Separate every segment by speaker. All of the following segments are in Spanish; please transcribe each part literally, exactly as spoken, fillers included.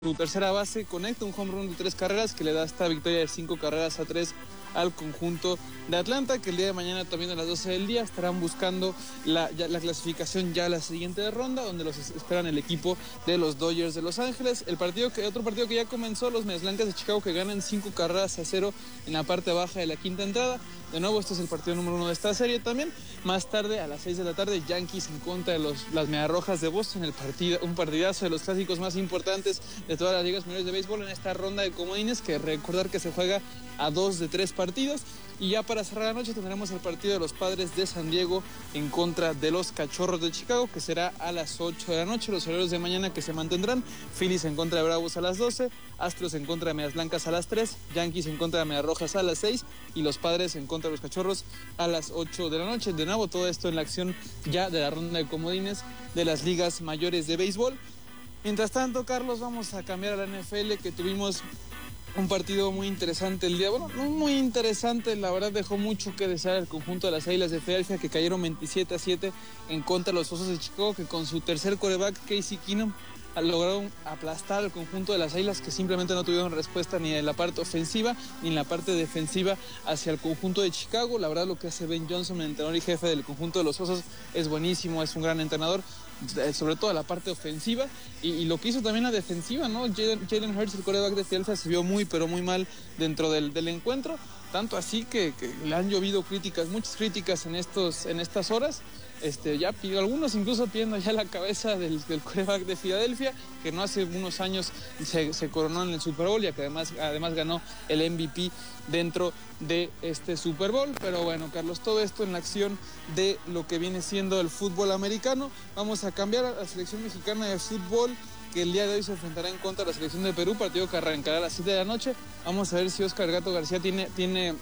Speaker 1: Su tercera base conecta un home run de tres carreras que le da esta victoria de cinco carreras a tres al conjunto de Atlanta, que el día de mañana también a las doce del día estarán buscando la, ya, la clasificación ya a la siguiente ronda, donde los esperan el equipo de los Dodgers de Los Ángeles. El partido que, otro partido que ya comenzó, los Medias Blancas de Chicago, que ganan cinco carreras a cero en la parte baja de la quinta entrada. De nuevo, este es el partido número uno de esta serie también. Más tarde, a las seis de la tarde, Yankees en contra de los, las Mediarrojas de Boston, el partido, un partidazo de los clásicos más importantes de todas las ligas menores de béisbol en esta ronda de comodines, que recordar que se juega a dos de tres partidos. Y ya para cerrar la noche tendremos el partido de los Padres de San Diego en contra de los Cachorros de Chicago, que será a las ocho de la noche. Los horarios de mañana que se mantendrán: Phillies en contra de Bravos a las doce, Astros en contra de Medias Blancas a las tres, Yankees en contra de Medias Rojas a las seis y los Padres en contra de los Cachorros a las ocho de la noche. De nuevo, todo esto en la acción ya de la ronda de comodines de las ligas mayores de béisbol. Mientras tanto, Carlos, vamos a cambiar a la N F L, que tuvimos un partido muy interesante el día, bueno, no muy interesante, la verdad dejó mucho que desear el conjunto de las Águilas de Filadelfia, que cayeron veintisiete a siete en contra de los Osos de Chicago, que con su tercer quarterback, Casey Keenum, lograron aplastar al conjunto de las Águilas, que simplemente no tuvieron respuesta ni en la parte ofensiva ni en la parte defensiva hacia el conjunto de Chicago. La verdad, lo que hace Ben Johnson, el entrenador y jefe del conjunto de los Osos, es buenísimo, es un gran entrenador, sobre todo la parte ofensiva, y, y lo que hizo también la defensiva, ¿no? Jalen, Jalen Hurts, el quarterback de Filadelfia, se vio muy pero muy mal dentro del, del encuentro, tanto así que, que le han llovido críticas, muchas críticas en, estos, en estas horas. Este, ya pidió, algunos incluso pidiendo ya la cabeza del, del quarterback de Filadelfia, que no hace unos años se, se coronó en el Super Bowl, y que además, además ganó el M V P dentro de este Super Bowl. Pero bueno, Carlos, todo esto en la acción de lo que viene siendo el fútbol americano. Vamos a cambiar a la selección mexicana de fútbol, que el día de hoy se enfrentará en contra de la selección de Perú, partido que arrancará a las siete de la noche. Vamos a ver si Oscar Gato García tiene... tiene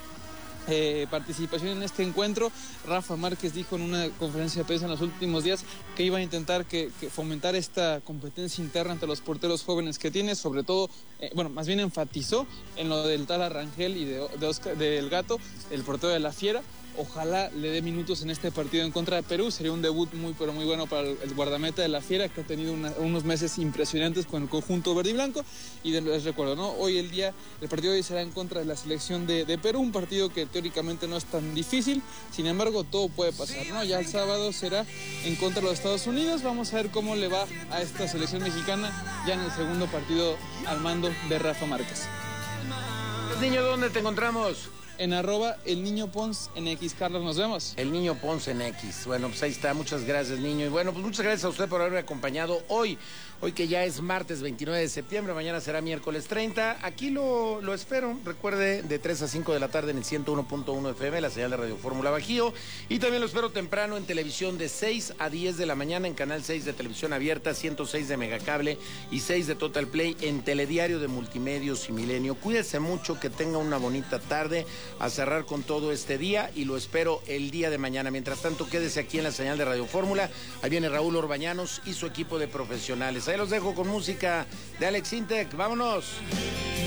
Speaker 1: Eh, participación en este encuentro. Rafa Márquez dijo en una conferencia de prensa en los últimos días que iba a intentar que, que fomentar esta competencia interna entre los porteros jóvenes que tiene, sobre todo, eh, bueno, más bien enfatizó en lo del tal Rangel y de, de Oscar, del Gato, el portero de la Fiera. Ojalá le dé minutos en este partido en contra de Perú. Sería un debut muy pero muy bueno para el guardameta de la Fiera, que ha tenido una, unos meses impresionantes con el conjunto verde y blanco. Y les recuerdo, ¿no? Hoy el día, el partido de hoy será en contra de la selección de, de Perú, un partido que teóricamente no es tan difícil. Sin embargo, todo puede pasar, ¿no? Ya el sábado será en contra de los Estados Unidos. Vamos a ver cómo le va a esta selección mexicana ya en el segundo partido al mando de Rafa Márquez.
Speaker 2: Niño, ¿dónde te encontramos?
Speaker 1: En arroba el niño Pons en X. Carlos, nos vemos.
Speaker 2: El niño Pons en X. Bueno, pues ahí está. Muchas gracias, niño. Y bueno, pues muchas gracias a usted por haberme acompañado hoy. Hoy que ya es martes veintinueve de septiembre, mañana será miércoles treinta. Aquí lo, lo espero. Recuerde, de tres a cinco de la tarde en el ciento uno punto uno F M, la señal de Radio Fórmula Bajío. Y también lo espero temprano en televisión de seis a diez de la mañana en Canal seis de Televisión Abierta, ciento seis de Megacable y seis de Total Play en Telediario de Multimedios y Milenio. Cuídese mucho, que tenga una bonita tarde, a cerrar con todo este día, y lo espero el día de mañana. Mientras tanto, quédese aquí en la señal de Radio Fórmula. Ahí viene Raúl Orbañanos y su equipo de profesionales. Ahí los dejo con música de Alex Intec. ¡Vámonos!